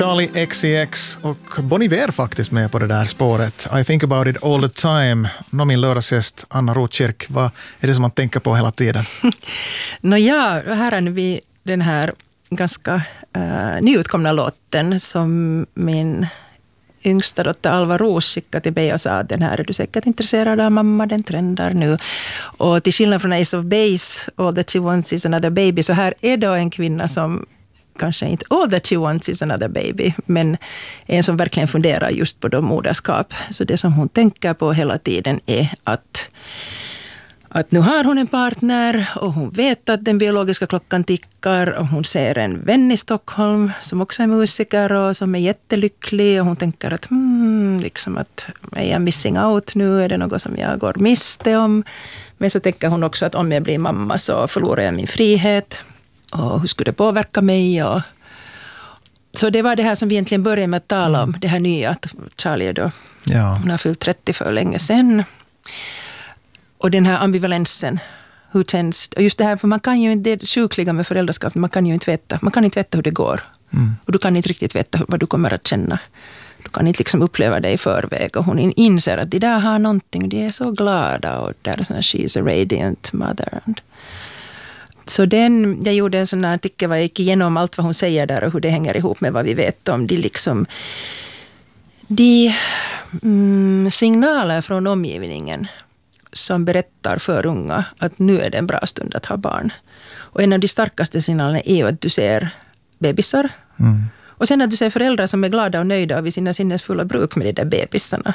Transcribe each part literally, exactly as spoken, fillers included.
Charlie X C X och Bon Iver faktiskt med på det där spåret. I think about it all the time. Nå, min lördagsgäst Anna Rotkirk, vad är det som man tänker på hela tiden? Nå ja, här är vi den här ganska uh, nyutkomna låten som min yngsta dotter Alva Ros skickade till mig och sa att den här är du säkert intresserad av mamma, den trendar nu. Och till skillnad från Ace of Base, All That She Wants Is Another Baby, så här är då en kvinna som kanske inte All That She Wants Is Another Baby, men en som verkligen funderar just på då moderskap. Så det som hon tänker på hela tiden är att Att nu har hon en partner och hon vet att den biologiska klockan tickar och hon ser en vän i Stockholm som också är musiker och som är jättelycklig och hon tänker att hmm, liksom att är jag missing out nu, är det något som jag går miste om? Men så tänker hon också att om jag blir mamma så förlorar jag min frihet och hur skulle det påverka mig? Och så det var det här som vi egentligen började med att tala om, det här nya att Charlie då, ja. Hon har fyllt trettio för länge sedan. Och den här ambivalensen, hur känns och just det här, för man kan ju inte, det sjukliga med föräldraskap, man kan ju inte veta, man kan inte veta hur det går. Mm. Och du kan inte riktigt veta vad du kommer att känna. Du kan inte liksom uppleva det i förväg. Och hon inser att de där har någonting, de är så glada och där är sån här, she's a radiant mother. Så den, jag gjorde en sån här artikel var jag gick igenom allt vad hon säger där och hur det hänger ihop med vad vi vet om de liksom de mm, signaler från omgivningen som berättar för unga att nu är det en bra stund att ha barn. Och en av de starkaste signalerna är ju att du ser bebisar. Mm. Och sen att du ser föräldrar som är glada och nöjda och vid sina sinnesfulla bruk med de där bebisarna.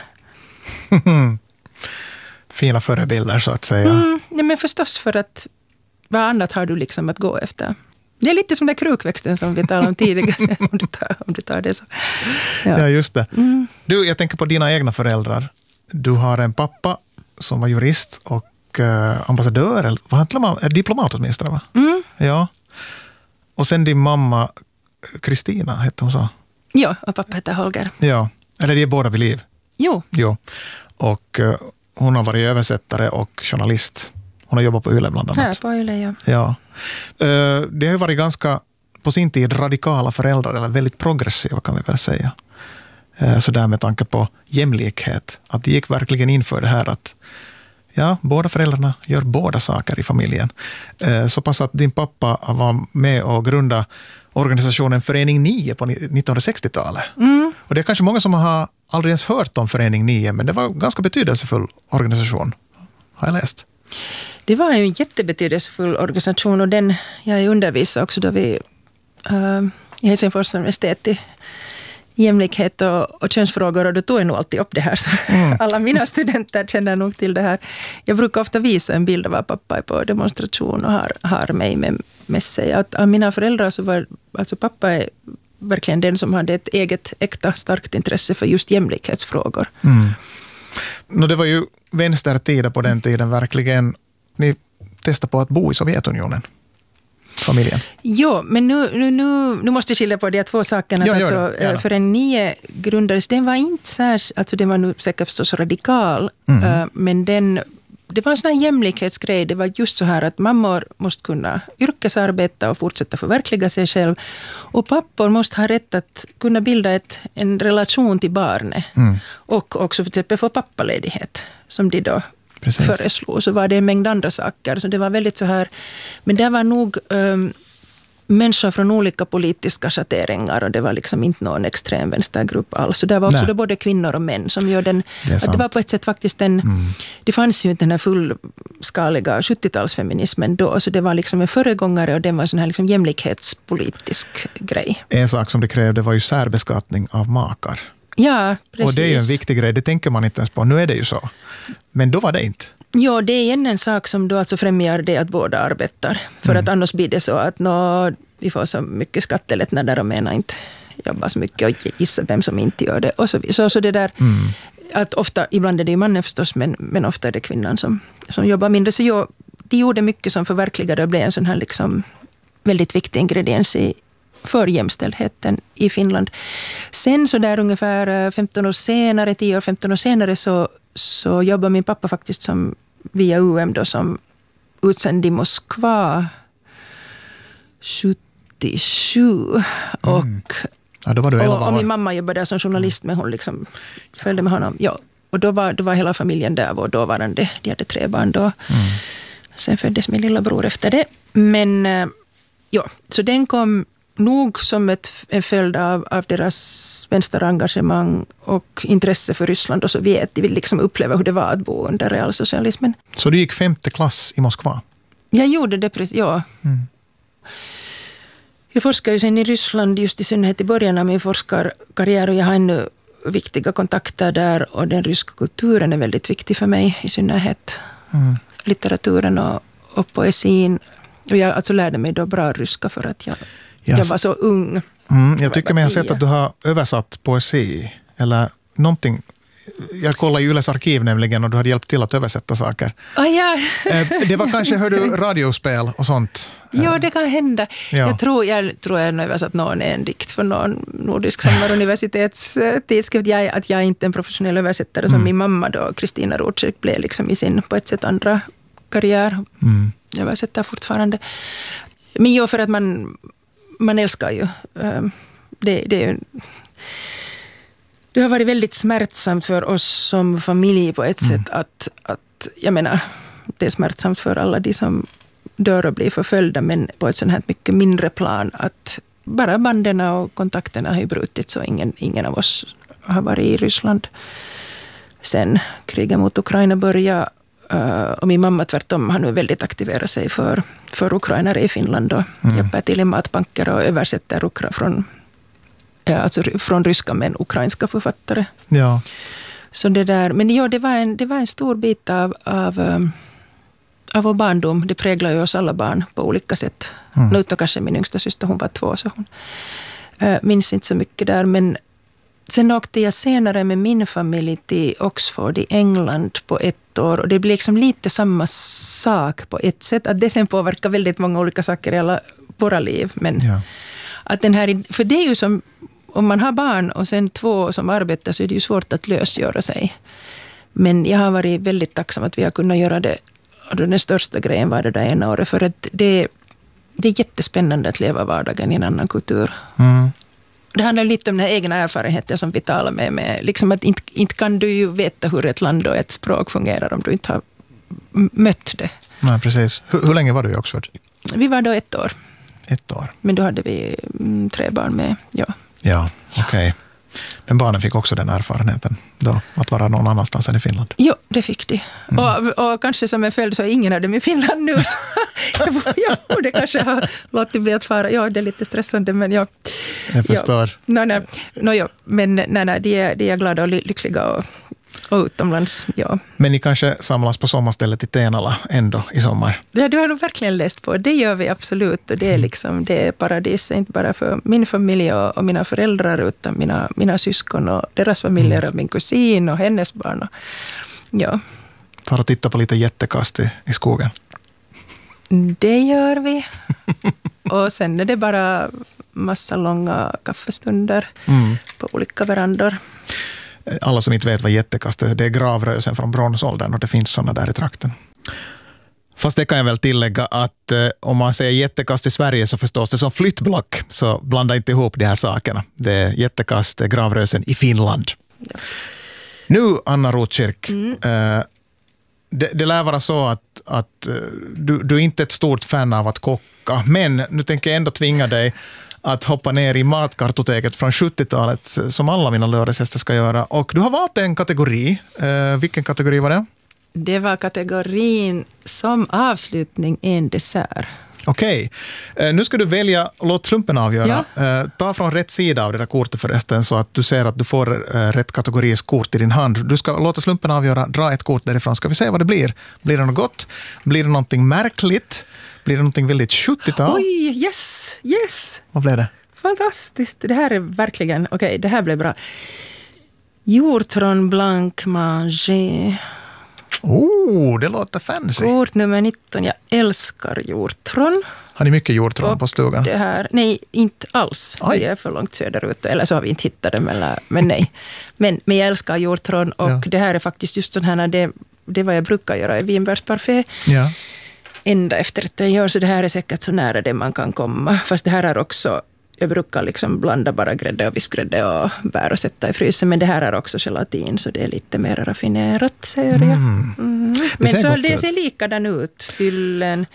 Fina förebilder så att säga. Mm, ja, men förstås, för att vad annat har du liksom att gå efter? Det är lite som den krukväxten som vi talade om tidigare. om, du tar, om du tar det så. Ja, ja just det. Mm. Du, jag tänker på dina egna föräldrar. Du har en pappa som var jurist och eh, ambassadör, eller vad heter man? Diplomat åtminstone, va? Mm. Ja. Och sen din mamma, Kristina, hette hon så? Ja, och pappa heter Holger. Ja, eller de är båda vid liv. Jo. Jo. Och eh, hon har varit översättare och journalist. Hon har jobbat på Yle bland annat. Här på Yle, ja. Ja. Eh, det har ju varit ganska, på sin tid, radikala föräldrar, eller väldigt progressiva kan vi väl säga. Så där med tanke på jämlikhet. Att det gick verkligen in för det här att ja, båda föräldrarna gör båda saker i familjen. Så pass att din pappa var med och grundade organisationen Förening nio på nittonhundrasextiotalet. Mm. Och det är kanske många som har aldrig ens hört om Förening nio, men det var en ganska betydelsefull organisation, har jag läst. Det var ju en jättebetydelsefull organisation och den, jag undervisade också då vi uh, i Helsingfors universitet i jämlikhet och, och könsfrågor, och då tog jag nog alltid upp det här. Så mm. alla mina studenter känner nog till det här. Jag brukar ofta visa en bild av vad pappa är på demonstration och har, har mig med, med sig. Att av mina föräldrar så var, alltså pappa är verkligen den som hade ett eget äkta starkt intresse för just jämlikhetsfrågor. Mm. No, det var ju vänstertida på den tiden verkligen. Ni testade på att bo i Sovjetunionen. Familjen. Jo, men nu, nu, nu, nu måste vi skilja på de två sakerna. Ja, alltså, för en nio grundades, den var inte särskilt, alltså den var nu säkert förstås radikal, mm. men den, det var en sån här jämlikhetsgrej. Det var just så här att mammor måste kunna yrkesarbeta och fortsätta förverkliga sig själv. Och pappor måste ha rätt att kunna bilda ett, en relation till barnet. Mm. Och också för exempel få pappaledighet, som de då Precis. föreslog. Så var det en mängd andra saker. Så det var väldigt så här. Men det var nog um, människor från olika politiska schatteringar, och det var liksom inte någon extrem vänstergrupp alls. Så det var också det både kvinnor och män som gör den. Det, att det var på ett sätt faktiskt en, mm. det fanns ju inte den här fullskaliga sjuttiotalsfeminismen då, så det var liksom en föregångare, och det var en sån här liksom jämlikhetspolitisk grej. En sak som det krävde var ju särbeskattning av makar. Ja, precis. Och det är ju en viktig grej, det tänker man inte ens på. Nu är det ju så. Men då var det inte. Ja, det är igen en sak som då alltså främjar det att båda arbetar. För mm. att annars blir det så att nå, vi får så mycket skattelättnader och menar inte jobba så mycket och gissa vem som inte gör det. Och så, så, så det där, mm. att ofta, ibland är det ju mannen förstås, men, men ofta är det kvinnan som, som jobbar mindre. Så jag, de gjorde mycket som förverkligade och blev en sån här liksom väldigt viktig ingrediens i för jämställdheten i Finland. Sen så där ungefär femton år senare, tio år, femton år senare så, så jobbar min pappa faktiskt som via U M då som utsänd i Moskva sjuttiosju. Mm. Och Ja, då var du elva och, och år. min mamma jobbade där som journalist, men hon liksom följde med honom. Ja. Och då var, då var hela familjen där, och dåvarande, de hade tre barn då. Mm. Sen föddes min lilla bror efter det. Men ja, så den kom nog som ett, en följd av, av deras vänsterengagemang och intresse för Ryssland och Sovjet. De vill liksom uppleva hur det var att bo under realsocialismen. Så du gick femte klass i Moskva? Jag gjorde det precis, ja. Mm. Jag forskar ju sen i Ryssland just i synnerhet i början av min forskarkarriär, och jag har ännu viktiga kontakter där, och den ryska kulturen är väldigt viktig för mig i synnerhet. Mm. Litteraturen och, och poesin. Och jag alltså lärde mig då bra ryska för att jag, yes. jag var så ung. Mm, jag tycker mig ha sett att du har översatt poesi eller någonting. Jag kollade i Yles arkiv nämligen, och du hade hjälpt till att översätta saker. Ah, ja. Det var kanske, hör du, radiospel och sånt? Ja, det kan hända. Ja. Jag tror jag, tror jag har översatt någon en dikt för någon nordisk sommaruniversitetstidskrift. Jag, att jag är inte en professionell översättare som mm. min mamma då, Kristina Rotschek, blev liksom i sin på ett sätt andra karriär. Mm. Jag översätter fortfarande. Men jo, för att man, man älskar ju. Det, det är ju... Det har varit väldigt smärtsamt för oss som familj på ett mm. sätt att, att, jag menar, det är smärtsamt för alla de som dör och blir förföljda, men på ett sånt här mycket mindre plan att bara banden och kontakterna har ju brutit, så ingen, ingen av oss har varit i Ryssland sen kriget mot Ukraina började. Och min mamma tvärtom har nu väldigt aktiverat sig för, för ukrainare i Finland och mm. hjälper till i matbanker och översätter från alltså från ryska men ukrainska författare. Ja. Så det där, men ja, det var en, det var en stor bit av, av, av vår barndom. Det präglar ju oss alla barn på olika sätt. Mm. Nu utom kanske min yngsta syster, hon var två, så hon äh, minns inte så mycket där. Men sen åkte jag senare med min familj till Oxford i England på ett år. Och det blev liksom lite samma sak på ett sätt. Att det sen påverkar väldigt många olika saker i alla våra liv. Men ja. Att den här, för det är ju som, om man har barn och sen två som arbetar, så är det ju svårt att lösgöra sig. Men jag har varit väldigt tacksam att vi har kunnat göra det. Och den största grejen var det där ena året. För att det, det är jättespännande att leva vardagen i en annan kultur. Mm. Det handlar lite om den här egna erfarenheten som vi talar med. med liksom att inte, inte kan du ju veta hur ett land och ett språk fungerar om du inte har mött det. Nej, precis. Hur, hur länge var du i Oxford? Vi var då ett år. Ett år. Men då hade vi mm, tre barn med, ja. Ja, okej. Okay. Men barnen fick också den erfarenheten då, att vara någon annanstans än i Finland? Jo, det fick de. Mm. Och, och kanske som en följd så är ingen av dem i Finland nu. Så jag borde kanske ha låtit bli att fara. Ja, det är lite stressande, men ja. Jag förstår. Ja. No, nej. No, ja. Men nej, nej, de, är, de är glada och lyckliga och, och utomlands, ja. Men ni kanske samlas på sommarstället i Tenala ändå i sommar? Ja, du har nog verkligen läst på. Det gör vi absolut. Och det är liksom, det är paradis, inte bara för min familj och, och mina föräldrar, utan mina, mina syskon och deras familjer och min kusin och hennes barn. Och, ja. För att titta på lite jättekast i, i skogen? Det gör vi. Och sen är det bara massa långa kaffestunder mm. på olika verandor. Alla som inte vet vad jättekast är, det är gravrösen från bronsåldern, och det finns sådana där i trakten. Fast det kan jag väl tillägga att eh, om man säger jättekast i Sverige så förstås det som flyttblock, så blanda inte ihop de här sakerna. Det är jättekast, gravrösen i Finland. Ja. Nu, Anna Rotkirk, mm. eh, det, det lär vara så att, att du, du är inte ett stort fan av att kocka, men nu tänker jag ändå tvinga dig att hoppa ner i matkartoteket från sjuttiotalet som alla mina lördagsgäster ska göra. Och du har valt en kategori. Eh, vilken kategori var det? Det var kategorin som avslutning en dessert. Okej. Okay. Eh, nu ska du välja, låt slumpen avgöra. Ja. Eh, ta från rätt sida av det där kortet förresten, så att du ser att du får eh, rätt kategoris kort i din hand. Du ska låta slumpen avgöra, dra ett kort därifrån. Ska vi se vad det blir? Blir det något gott? Blir det någonting märkligt? Blir det någonting väldigt sjuttiotal? Oj, yes, yes. Vad blev det? Fantastiskt. Det här är verkligen, okej, okay, det här blev bra. Hjortron blanc manger. Oh, det låter fancy. Kort nummer nitton. Jag älskar hjortron. Har ni mycket hjortron på stugan? Det här, nej, inte alls. Aj. Vi är för långt söderut. Eller så har vi inte hittat dem. Eller, men nej. Men, men jag älskar hjortron. Och ja. Det här är faktiskt just sån här, det, det är vad jag brukar göra i vinbärsparfait. Ja. Ända efter att jag gör, så det här är säkert så nära det man kan komma. Fast det här är också jag brukar liksom blanda bara grädde och vispgrädde och bär och sätta i frysen. Men det här är också gelatin, så det är lite mer raffinerat, säger jag. Mm. Mm. Men det så det ut. Ser likadan ut. Fyllen.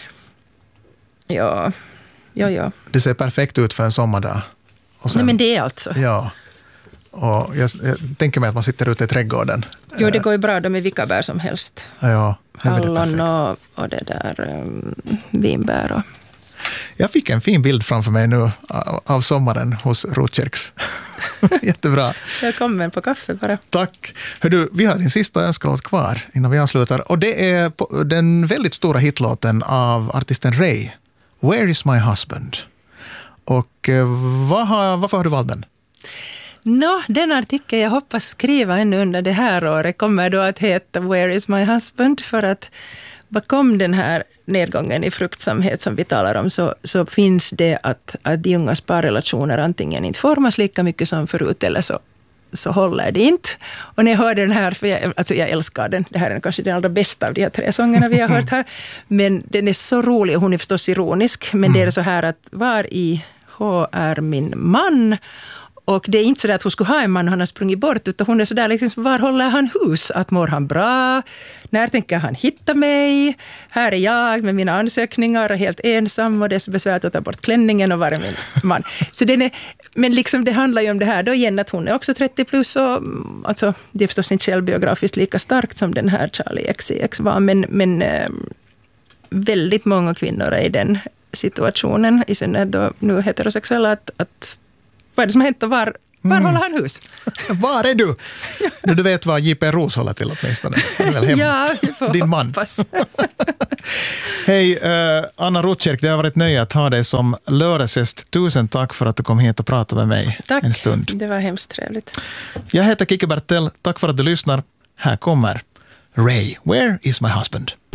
Ja, ja, ja. Det ser perfekt ut för en sommardag. Och sen, nej, men det är alltså. Ja. Och jag, jag tänker mig att man sitter ute i trädgården. Jo, det går ju bra då med vilka bär som helst. Ja, hallon och, och det där um, vinbär. Och. Jag fick en fin bild framför mig nu av, av sommaren hos Rotkärks. Jättebra. Välkommen på kaffe bara. Tack. Hör du, vi har din sista önskelåt kvar innan vi avslutar. Och det är på, den väldigt stora hitlåten av artisten Ray. Where is my husband? Och vad har, varför har du valt den? Nå, den artikeln jag hoppas skriva ännu under det här året kommer då att heta Where is my husband? För att bakom den här nedgången i fruktsamhet som vi talar om så, så finns det att, att de ungas parrelationer antingen inte formas lika mycket som förut eller så, så håller det inte. Och när jag hörde den här, för jag, alltså jag älskar den, det här är kanske den allra bästa av de här tre sångerna vi har hört här, men den är så rolig och hon är förstås ironisk, men det är så här att var i H är min man? Och det är inte så där att hon skulle ha en man och han har sprungit bort, utan hon är så där liksom, var håller han hus? Att mår han bra? När tänker han hitta mig? Här är jag med mina ansökningar, helt ensam och det är så besvärt att ta bort klänningen och vara min man. Så den är, men liksom det handlar ju om det här då igen att hon är också trettio plus och alltså, det är förstås inte självbiografiskt lika starkt som den här Charlie X C X var, men, men äh, väldigt många kvinnor är i den situationen, i synnerhet då nu heterosexuella, att, att vad är det som har hänt och var, var mm. håller han hus? Var är du? Nu du vet vad J P Roos håller till åtminstone. Ja, vi får din man. hoppas. Hej, uh, Anna Rotkärk, det har varit nöje att ha dig som lördagsgäst. Tusen tack för att du kom hit och pratade med mig tack. en stund. Det var hemskt trevligt. Jag heter Kikki Bertell. Tack för att du lyssnar. Här kommer Ray, Where is my husband?